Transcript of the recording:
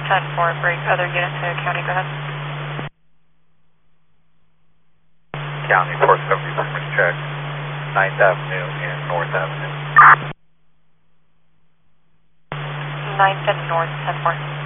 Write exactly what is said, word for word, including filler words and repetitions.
ten four, break other unit to county, go ahead. County four seventy, permit check, ninth Avenue and North Avenue. ninth and North, ten four.